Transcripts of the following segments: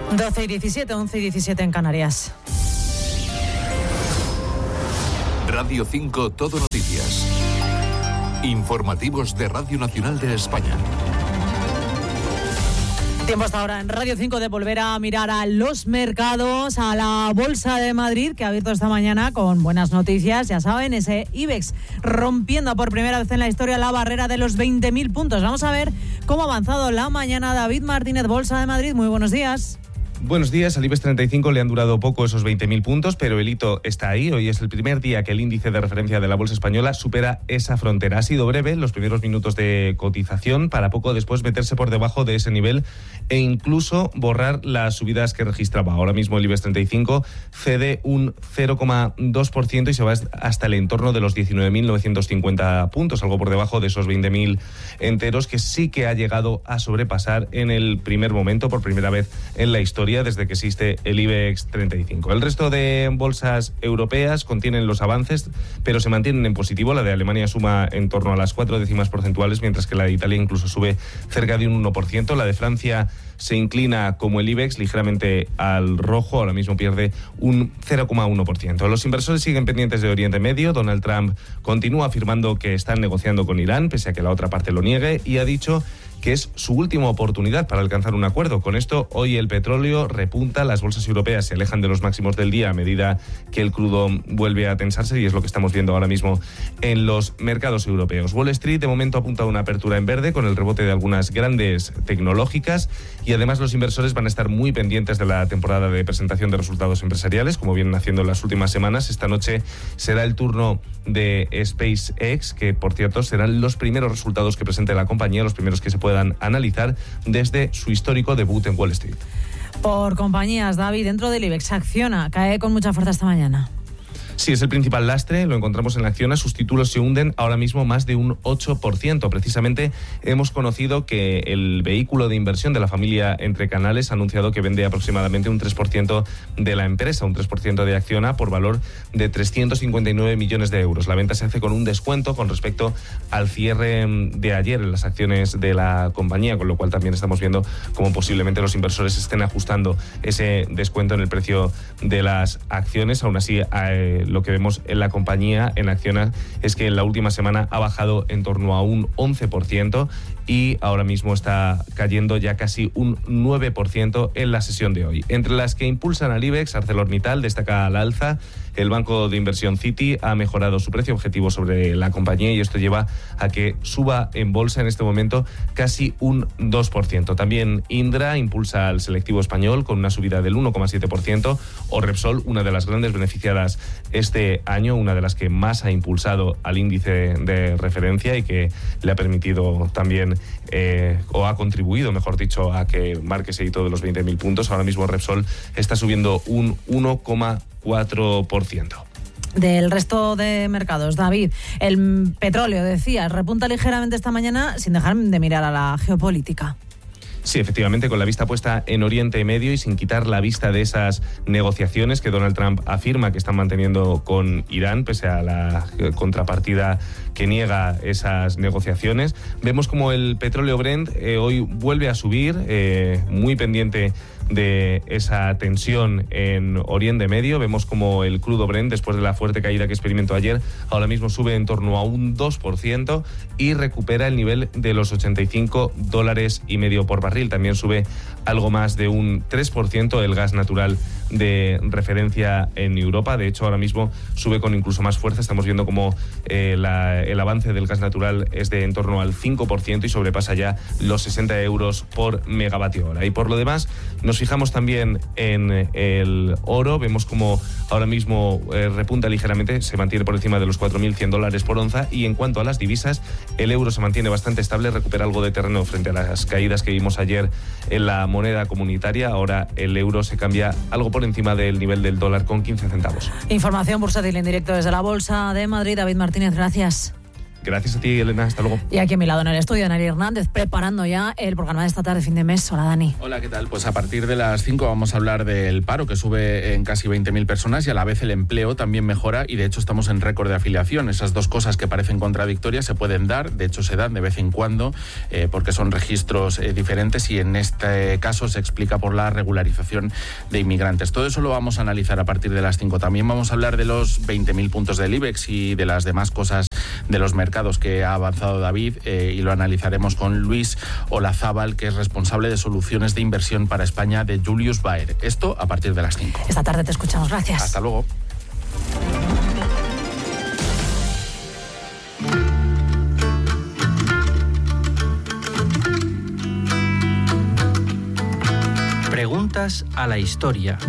12:17, 11:17 en Canarias. Radio 5 Todo Noticias. Informativos de Radio Nacional de España. Tiempo hasta ahora en Radio 5 de volver a mirar a los mercados, a la Bolsa de Madrid, que ha abierto esta mañana con buenas noticias. Ya saben, ese IBEX rompiendo por primera vez en la historia la barrera de los 20.000 puntos. Vamos a ver cómo ha avanzado la mañana. David Martínez, Bolsa de Madrid, muy buenos días. Buenos días. Al IBEX 35 le han durado poco esos 20.000 puntos, pero el hito está ahí. Hoy es el primer día que el índice de referencia de la bolsa española supera esa frontera. Ha sido breve los primeros minutos de cotización para poco después meterse por debajo de ese nivel e incluso borrar las subidas que registraba. Ahora mismo el IBEX 35 cede un 0,2% y se va hasta el entorno de los 19.950 puntos, algo por debajo de esos 20.000 enteros, que sí que ha llegado a sobrepasar en el primer momento, por primera vez en la historia, desde que existe el IBEX 35. El resto de bolsas europeas contienen los avances, pero se mantienen en positivo. La de Alemania suma en torno a las 4 décimas porcentuales, mientras que la de Italia incluso sube cerca de un 1%. La de Francia se inclina como el IBEX ligeramente al rojo, ahora mismo pierde un 0,1%. Los inversores siguen pendientes de Oriente Medio. Donald Trump continúa afirmando que están negociando con Irán, pese a que la otra parte lo niegue, y ha dicho que es su última oportunidad para alcanzar un acuerdo. Con esto, hoy el petróleo repunta, las bolsas europeas se alejan de los máximos del día a medida que el crudo vuelve a tensarse, y es lo que estamos viendo ahora mismo en los mercados europeos. Wall Street de momento apunta a una apertura en verde con el rebote de algunas grandes tecnológicas, y además los inversores van a estar muy pendientes de la temporada de presentación de resultados empresariales, como vienen haciendo en las últimas semanas. Esta noche será el turno de SpaceX, que por cierto serán los primeros resultados que presente la compañía, los primeros que se puedan analizar desde su histórico debut en Wall Street. Por compañías, David, dentro del IBEX, Acciona cae con mucha fuerza esta mañana. Sí, es el principal lastre, lo encontramos en Acciona. Sus títulos se hunden ahora mismo más de un 8%. Precisamente hemos conocido que el vehículo de inversión de la familia Entre Canales ha anunciado que vende aproximadamente un 3% de la empresa, un 3% de Acciona, por valor de 359 millones de euros. La venta se hace con un descuento con respecto al cierre de ayer en las acciones de la compañía, con lo cual también estamos viendo cómo posiblemente los inversores estén ajustando ese descuento en el precio de las acciones. Aún así, lo que vemos en la compañía, en Acciona, es que en la última semana ha bajado en torno a un 11% y ahora mismo está cayendo ya casi un 9% en la sesión de hoy. Entre las que impulsan al IBEX, ArcelorMittal destaca al alza. El banco de inversión Citi ha mejorado su precio objetivo sobre la compañía y esto lleva a que suba en bolsa en este momento casi un 2%. También Indra impulsa al selectivo español con una subida del 1,7%, o Repsol, una de las grandes beneficiadas este año, una de las que más ha impulsado al índice de referencia y que le ha permitido también, o ha contribuido, mejor dicho, a que marque ese hito de los 20.000 puntos. Ahora mismo Repsol está subiendo un 1,4%. Del resto de mercados, David, el petróleo, decía, repunta ligeramente esta mañana sin dejar de mirar a la geopolítica. Sí, efectivamente, con la vista puesta en Oriente Medio y sin quitar la vista de esas negociaciones que Donald Trump afirma que están manteniendo con Irán, pese a la contrapartida que niega esas negociaciones. Vemos como el petróleo Brent hoy vuelve a subir, muy pendiente de esa tensión en Oriente Medio. Vemos como el crudo Brent, después de la fuerte caída que experimentó ayer, ahora mismo sube en torno a un 2% y recupera el nivel de los $85.50 por barril. También sube algo más de un 3% el gas natural de referencia en Europa. De hecho, ahora mismo sube con incluso más fuerza. Estamos viendo como el avance del gas natural es de en torno al 5% y sobrepasa ya los 60 euros por megavatio hora. Y por lo demás, nos fijamos también en el oro. Vemos como ahora mismo repunta ligeramente, se mantiene por encima de los $4.100 por onza. Y en cuanto a las divisas, el euro se mantiene bastante estable, recupera algo de terreno frente a las caídas que vimos ayer en la moneda comunitaria. Ahora el euro se cambia algo por encima del nivel del dólar con 15 centavos. Información bursátil en directo desde la Bolsa de Madrid. David Martínez, gracias. Gracias a ti, Elena. Hasta luego. Y aquí a mi lado en el estudio, Dani Hernández, preparando ya el programa de esta tarde, fin de mes. Hola, Dani. Hola, ¿qué tal? Pues a partir de las 5 vamos a hablar del paro, que sube en casi 20.000 personas, y a la vez el empleo también mejora, y de hecho estamos en récord de afiliación. Esas dos cosas que parecen contradictorias se pueden dar, de hecho se dan de vez en cuando, porque son registros diferentes, y en este caso se explica por la regularización de inmigrantes. Todo eso lo vamos a analizar a partir de las 5. También vamos a hablar de los 20.000 puntos del IBEX y de las demás cosas de los mercados que ha avanzado David, y lo analizaremos con Luis Olazábal, que es responsable de soluciones de inversión para España de Julius Baer. Esto a partir de las 5. Esta tarde te escuchamos. Gracias. Hasta luego. Preguntas a la historia.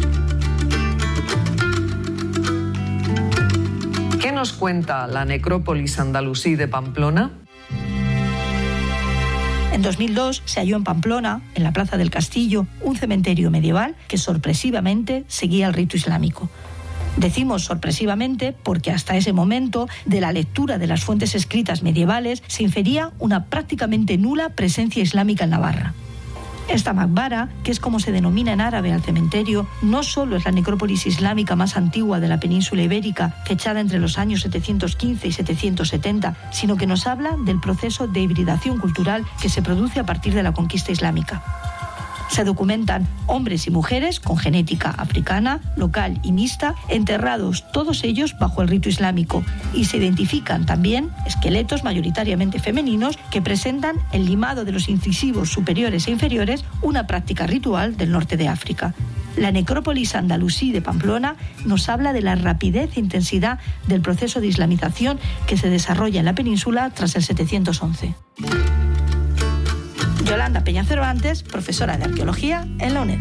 ¿Qué nos cuenta la necrópolis andalusí de Pamplona? En 2002 se halló en Pamplona, en la Plaza del Castillo, un cementerio medieval que sorpresivamente seguía el rito islámico. Decimos sorpresivamente porque hasta ese momento, de la lectura de las fuentes escritas medievales, se infería una prácticamente nula presencia islámica en Navarra. Esta Maqbara, que es como se denomina en árabe al cementerio, no solo es la necrópolis islámica más antigua de la península ibérica, fechada entre los años 715 y 770, sino que nos habla del proceso de hibridación cultural que se produce a partir de la conquista islámica. Se documentan hombres y mujeres con genética africana, local y mixta, enterrados todos ellos bajo el rito islámico, y se identifican también esqueletos mayoritariamente femeninos que presentan el limado de los incisivos superiores e inferiores, una práctica ritual del norte de África. La necrópolis andalusí de Pamplona nos habla de la rapidez e intensidad del proceso de islamización que se desarrolla en la península tras el 711. Yolanda Peña Cervantes, profesora de Arqueología en la UNED.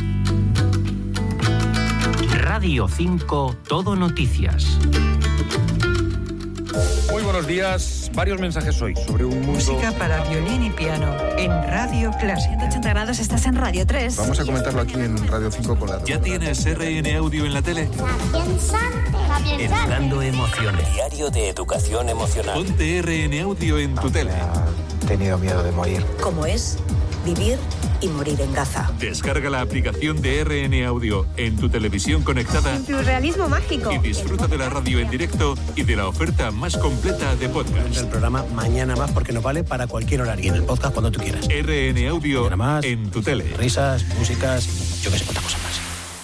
Radio 5, Todo Noticias. Muy buenos días. Varios mensajes hoy sobre un mundo... Música para violín y piano en Radio Clásica. 180 grados, estás en Radio 3. Vamos a comentarlo aquí en Radio 5 con la... ¿Ya tienes RN Audio en la tele? Educando emociones. Diario de educación emocional. Ponte RN Audio en tu tele. He tenido miedo de morir. ¿Cómo es vivir y morir en Gaza? Descarga la aplicación de RN Audio en tu televisión conectada. Surrealismo mágico. Y disfruta de la radio en directo y de la oferta más completa de podcast. El programa Mañana Más porque nos vale para cualquier horario. Y en el podcast cuando tú quieras. RN Audio más, en tu tele. Risas, músicas, yo que sé cuántas cosas más.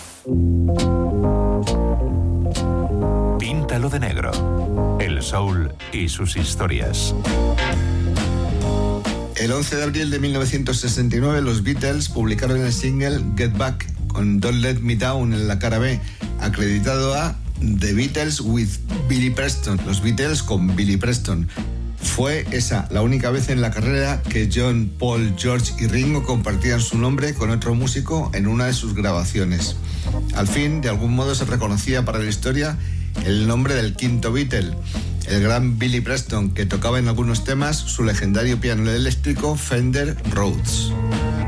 Píntalo de negro. El soul y sus historias. El 11 de abril de 1969 los Beatles publicaron el single Get Back con Don't Let Me Down en la cara B, acreditado a The Beatles with Billy Preston, los Beatles con Billy Preston. Fue esa la única vez en la carrera que John, Paul, George y Ringo compartían su nombre con otro músico en una de sus grabaciones. Al fin, de algún modo se reconocía para la historia el nombre del quinto Beatle, el gran Billy Preston, que tocaba en algunos temas su legendario piano eléctrico Fender Rhodes.